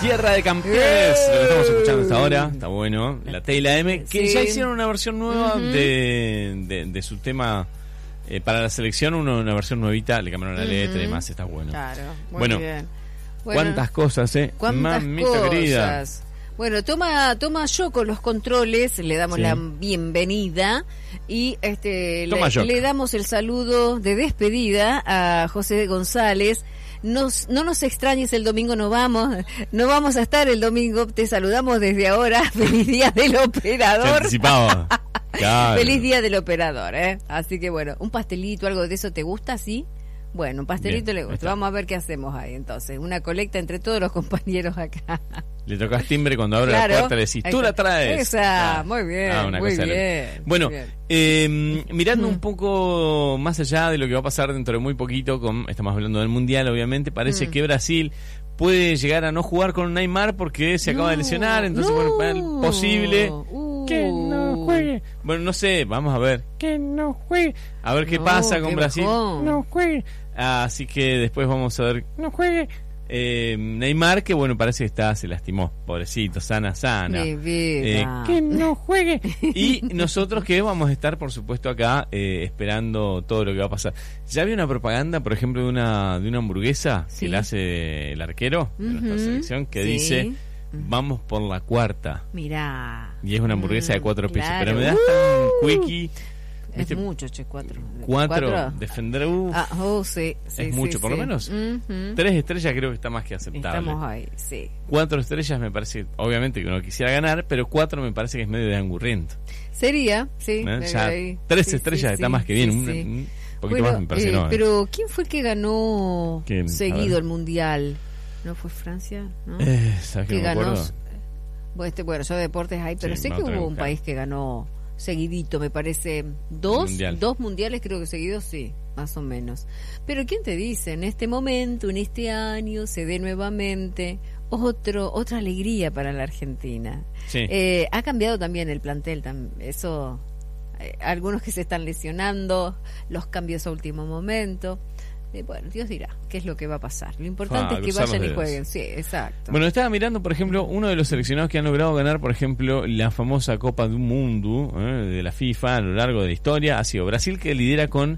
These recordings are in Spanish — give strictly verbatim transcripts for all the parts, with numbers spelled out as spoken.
Tierra de Campeones, lo que estamos escuchando hasta ahora, está bueno. La T y la M, que sí. ya hicieron una versión nueva Uh-huh. de, de, de su tema eh, para la selección, uno, una versión nuevita, le cambiaron la letra y demás, está bueno. Claro, muy bueno, bien. Bueno, cuántas cosas, ¿eh? ¿Cuántas Mamita cosas? querida. Bueno, toma toma yo con los controles, le damos Sí. la bienvenida y este Toma le, Yoc. le damos el saludo de despedida a José González. Nos, no nos extrañes, el domingo no vamos, no vamos a estar el domingo, te saludamos desde ahora. Feliz día del Se operador. anticipaba. Claro. Feliz día del operador, ¿eh? Así que bueno, un pastelito, algo de eso, ¿te gusta? ¿Sí? Bueno, un pastelito Bien, le ahí gusta. está. Vamos a ver qué hacemos ahí entonces. Una colecta entre todos los compañeros acá. Le tocas timbre cuando abre Claro. la puerta, le decís, Ahí tú está. la traes. Esa, Ah, muy bien, ah, una muy cosa bien, linda. muy Bueno, bien. eh, mirando Mm. un poco más allá de lo que va a pasar dentro de muy poquito, con, estamos hablando del Mundial, obviamente, parece Mm. que Brasil puede llegar a no jugar con Neymar porque se acaba de No, lesionar, entonces no. bueno, es posible Uh. que no juegue. Bueno, no sé, vamos a ver. Que no juegue. A ver qué No, pasa con qué Brasil. bajón. No juegue. Así que después vamos a ver. No juegue. Eh, Neymar, que bueno, parece que está, se lastimó, pobrecito, sana, sana. Mi vida. Eh, que no juegue. Y nosotros que vamos a estar, por supuesto, acá eh, esperando todo lo que va a pasar. Ya había una propaganda, por ejemplo, de una de una hamburguesa Sí. que la hace el arquero de nuestra Ujú. selección, que Sí. dice, vamos por la cuarta. Mirá. Y es una hamburguesa Mm, de cuatro pesos. claro. Pero me das Uh. tan quickie. Es ¿viste? mucho, che, cuatro. Cuatro, defender, uf, Ah, oh, sí, sí, es sí, mucho, por sí. lo menos. Ujú. Tres estrellas creo que está más que aceptable. Estamos ahí, sí. Cuatro estrellas me parece, obviamente que uno quisiera ganar, pero cuatro me parece que es medio de angurriento. Sería, sí. ¿no? de Ya ahí. tres Sí, estrellas sí, está sí, más que bien, sí, un, sí. un poquito Bueno, más me parece eh, que no. ¿eh? pero ¿quién fue el que ganó ¿Quién? A seguido ver. el mundial? ¿No fue Francia? ¿No? Eh, ¿sabes que que no me ganó. acuerdo? Bueno, este, bueno, yo de deportes hay, pero Sí, sé me que lo tengo hubo que un buscar. país que ganó seguidito, me parece. Dos, Mundial. dos mundiales creo que seguidos, sí, más o menos. Pero ¿quién te dice? En este momento, en este año, se dé nuevamente otro otra alegría para la Argentina. Sí. Eh, ha cambiado también el plantel, tam- eso, eh, algunos que se están lesionando, los cambios a último momento. Eh, bueno, Dios dirá qué es lo que va a pasar. Lo importante Ah, es que cruzar los vayan y dedos. jueguen. Sí, exacto. Bueno, estaba mirando, por ejemplo, uno de los seleccionados que han logrado ganar, por ejemplo, la famosa Copa del Mundo eh, de la FIFA a lo largo de la historia, ha sido Brasil, que lidera con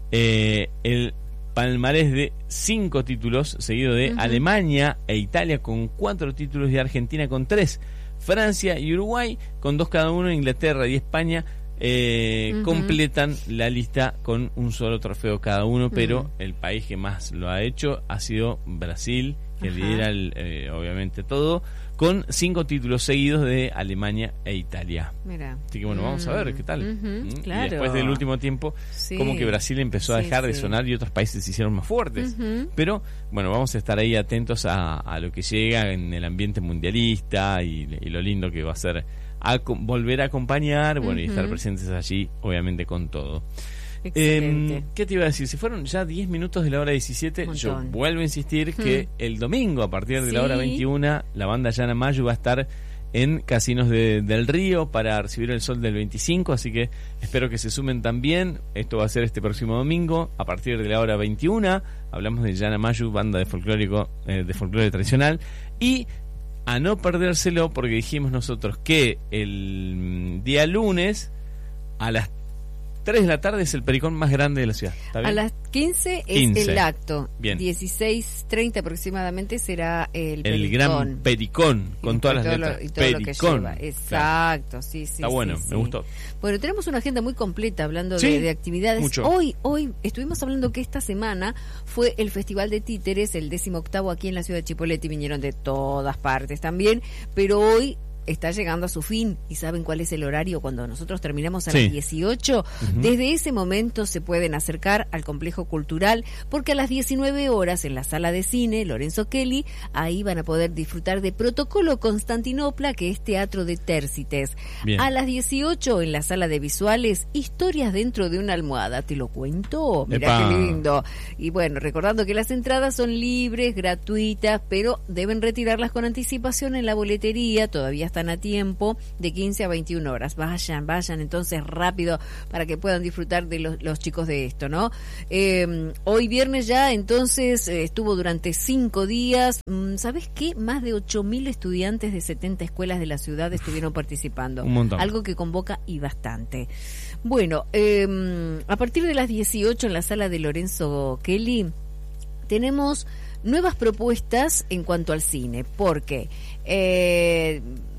eh, el palmarés de cinco títulos, seguido de Ujú. Alemania e Italia con cuatro títulos y Argentina con tres. Francia y Uruguay con dos cada uno, Inglaterra y España eh, Ujú. completan la lista con un solo trofeo cada uno, pero Ujú. el país que más lo ha hecho ha sido Brasil, que Ajá. lidera el, eh, obviamente todo, con cinco títulos seguidos de Alemania e Italia. Mira. Así que bueno, vamos a ver qué tal. Ujú, ¿Mm? claro. Y después del último tiempo, Sí. como que Brasil empezó a Sí, dejar de sí. sonar y otros países se hicieron más fuertes. Ujú. Pero bueno, vamos a estar ahí atentos a, a lo que llega en el ambiente mundialista y, y lo lindo que va a ser a, volver a acompañar, bueno, y estar Ujú. presentes allí, obviamente con todo. Excelente. Eh, ¿Qué te iba a decir? Si fueron ya diez minutos de la hora diecisiete, Un yo montón. vuelvo a insistir que el domingo a partir de la Sí. hora veintiuna la banda Llana Mayu va a estar en Casinos de- del Río para recibir el sol del veinticinco, así que espero que se sumen también. Esto va a ser este próximo domingo a partir de la hora veintiuna. Hablamos de Llana Mayu, banda de folclórico eh, de folclore tradicional, y a no perdérselo porque dijimos nosotros que el mm, día lunes a las tres de la tarde es el pericón más grande de la ciudad. ¿Está bien? A las quince es quince. el acto. Bien. dieciséis treinta aproximadamente será el El pericón. gran pericón, con Y todas las todo lo- letras. y todo lo que Pericón. lleva. Claro. Exacto, sí, sí. Está bueno, sí, me sí. gustó. Bueno, tenemos una agenda muy completa hablando Sí, de, de actividades. mucho. Hoy, hoy estuvimos hablando que esta semana fue el Festival de Títeres, el décimo octavo aquí en la ciudad de Chipoleti. Vinieron de todas partes también, pero hoy está llegando a su fin. ¿Y saben cuál es el horario? Cuando nosotros terminamos a Sí. las dieciocho, Ujú. desde ese momento se pueden acercar al complejo cultural, porque a las diecinueve horas en la sala de cine Lorenzo Kelly, ahí van a poder disfrutar de Protocolo Constantinopla, que es teatro de Tércites. Bien. A las dieciocho en la sala de visuales, Historias dentro de una almohada. ¿Te lo cuento? Mirá Epa. qué lindo. Y bueno, recordando que las entradas son libres, gratuitas, pero deben retirarlas con anticipación en la boletería, todavía están a tiempo, de quince a veintiuna horas. Vayan, vayan entonces rápido para que puedan disfrutar de los, los chicos de esto, ¿no? Eh, hoy viernes ya, entonces, eh, estuvo durante cinco días. ¿Sabes qué? Más de ocho mil estudiantes de setenta escuelas de la ciudad estuvieron participando. Un montón. Algo que convoca y bastante. Bueno, eh, a partir de las dieciocho en la sala de Lorenzo Kelly tenemos nuevas propuestas en cuanto al cine, porque eh,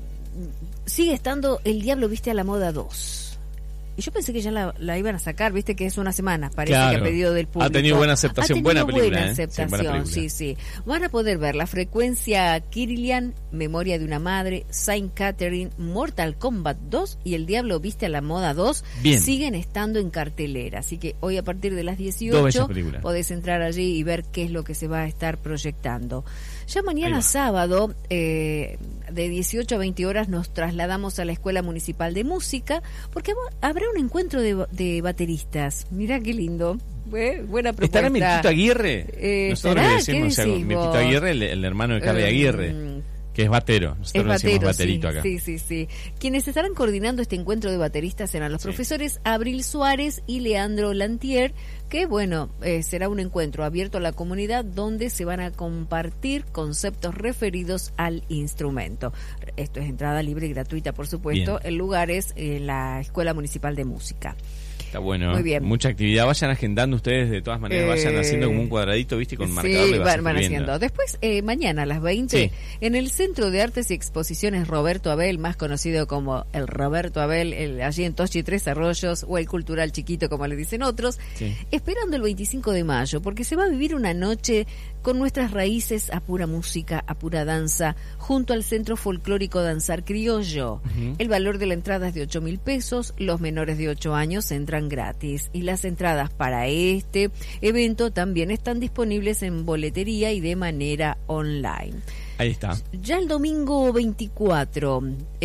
sigue estando El Diablo Viste a la Moda dos. Y yo pensé que ya la, la iban a sacar, viste que es una semana, parece claro. que a pedido del público. Ha tenido buena aceptación, ha tenido buena película. Buena ¿eh? aceptación, sí, buena sí, sí. Van a poder ver La Frecuencia Kirlian, Memoria de una Madre, Saint Catherine, Mortal Kombat dos y El Diablo Viste a la Moda dos. Bien. Siguen estando en cartelera, así que hoy a partir de las dieciocho podés entrar allí y ver qué es lo que se va a estar proyectando. Ya mañana sábado, eh, de dieciocho a veinte horas, nos trasladamos a la Escuela Municipal de Música, porque habrá un encuentro de, de bateristas. Mirá qué lindo. Eh, buena propuesta. ¿Estará Mirtito Aguirre? Eh, Nosotros le decimos, o sea, Mirtito Aguirre, el, el hermano de Carly um, Aguirre, que es batero. Nosotros es batero, le decimos baterito sí, acá. Sí, sí, sí. Quienes estarán coordinando este encuentro de bateristas serán los sí. profesores Abril Suárez y Leandro Lantier, que bueno, eh, será un encuentro abierto a la comunidad donde se van a compartir conceptos referidos al instrumento. Esto es entrada libre y gratuita, por supuesto. Bien. El lugar es en la Escuela Municipal de Música. Está bueno, muy bien. Mucha actividad. Vayan agendando ustedes, de todas maneras, eh, vayan haciendo como un cuadradito, ¿viste? Con sí, marcador le van, van haciendo. Después, eh, mañana a las veinte, sí. en el Centro de Artes y Exposiciones Roberto Abel, más conocido como el Roberto Abel, el, allí en Tochi Tres Arroyos, o el Cultural Chiquito, como le dicen otros, sí. esperando el veinticinco de mayo, porque se va a vivir una noche con nuestras raíces a pura música, a pura danza, junto al Centro Folclórico Danzar Criollo. Uh-huh. El valor de la entrada es de ocho mil pesos, los menores de ocho años entran gratis, y las entradas para este evento también están disponibles en boletería y de manera online. Ahí está. Ya el domingo veinticuatro,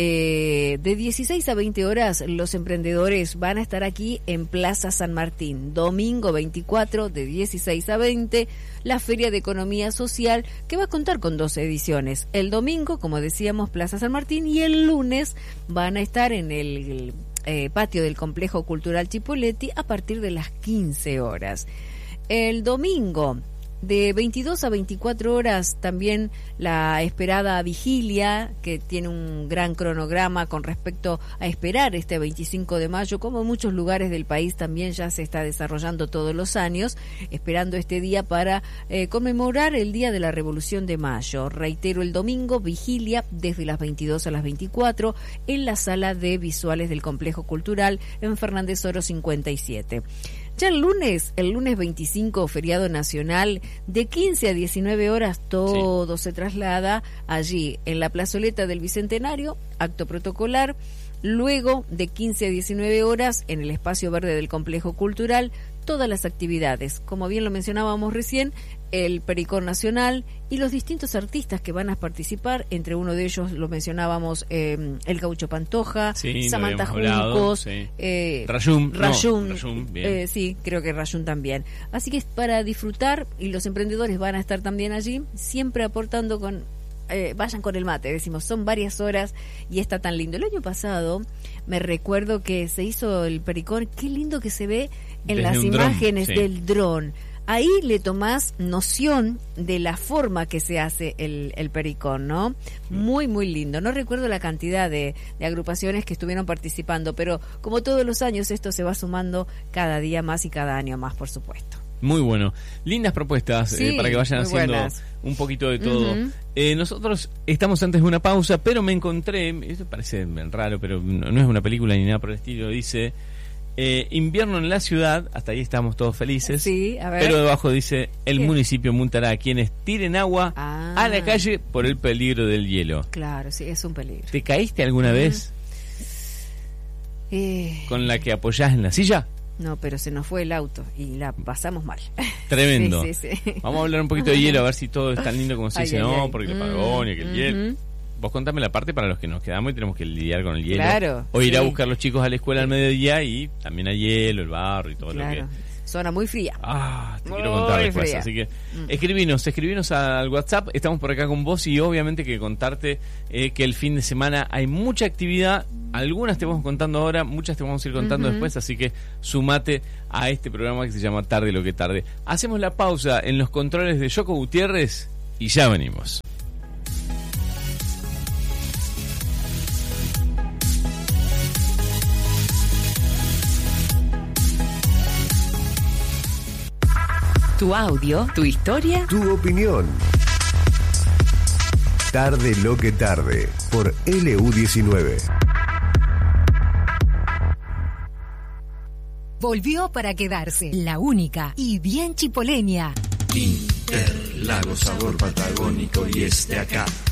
eh, de dieciséis a veinte horas, los emprendedores van a estar aquí en Plaza San Martín. Domingo veinticuatro, de dieciséis a veinte, la Feria de Economía Social, que va a contar con dos ediciones. El domingo, como decíamos, Plaza San Martín, y el lunes van a estar en el... el Eh, patio del Complejo Cultural Chipoleti a partir de las quince horas. El domingo de veintidós a veinticuatro horas también la esperada vigilia, que tiene un gran cronograma con respecto a esperar este veinticinco de mayo, como en muchos lugares del país también ya se está desarrollando todos los años, esperando este día para eh, conmemorar el Día de la Revolución de Mayo. Reitero, el domingo, vigilia desde las veintidós a las veinticuatro en la sala de visuales del Complejo Cultural en Fernández Oro cincuenta y siete. Ya el lunes, el lunes veinticinco, feriado nacional, de quince a diecinueve horas, todo sí. se traslada allí en la plazoleta del Bicentenario, acto protocolar. Luego, de quince a diecinueve horas, en el espacio verde del Complejo Cultural, todas las actividades. Como bien lo mencionábamos recién, el Pericón Nacional y los distintos artistas que van a participar, entre uno de ellos lo mencionábamos, eh, el Gaucho Pantoja, sí, Samantha Juncos, sí. eh, Rayum, Rayum, no, Rayum eh, sí, creo que Rayum también. Así que es para disfrutar, y los emprendedores van a estar también allí, siempre aportando con... Eh, vayan con el mate, decimos, son varias horas y está tan lindo. El año pasado me recuerdo que se hizo el Pericón, qué lindo que se ve en Desde las imágenes dron, sí. del dron. Ahí le tomás noción de la forma que se hace el, el Pericón, ¿no? Muy, muy lindo. No recuerdo la cantidad de, de agrupaciones que estuvieron participando, pero como todos los años esto se va sumando cada día más y cada año más, por supuesto. Muy bueno. Lindas propuestas sí, eh, para que vayan haciendo buenas. un poquito de todo. Uh-huh. Eh, nosotros estamos antes de una pausa, pero me encontré, esto parece raro, pero no, no es una película ni nada por el estilo, dice eh, invierno en la ciudad, hasta ahí estamos todos felices, sí, a ver. Pero debajo dice el ¿Qué? municipio multará a quienes tiren agua ah. a la calle por el peligro del hielo. Claro, sí, es un peligro. ¿Te caíste alguna uh-huh. vez eh... con la que apoyás en la silla? No, pero se nos fue el auto y la pasamos mal. Tremendo. Sí, sí, sí. Vamos a hablar un poquito de hielo, a ver si todo es tan lindo como se ay, dice. ay, no, ay. porque el mm, apagón y que el mm-hmm. hielo. Vos contame la parte para los que nos quedamos y tenemos que lidiar con el hielo. Claro. O ir sí. a buscar los chicos a la escuela al mediodía y también hay hielo, el barro y todo claro. lo que zona muy fría. Ah, te Muy quiero contar después, fría. así que Mm. escribinos, escribinos al WhatsApp, estamos por acá con vos y obviamente que contarte eh, que el fin de semana hay mucha actividad, algunas te vamos contando ahora, muchas te vamos a ir contando Ujú. después, así que sumate a este programa que se llama Tarde lo que tarde. Hacemos la pausa en los controles de Yoko Gutiérrez y ya venimos. Tu audio, tu historia. Tu opinión. Tarde lo que tarde, por L U diecinueve. Volvió para quedarse, la única y bien chipoleña. Interlagos, sabor patagónico y este acá.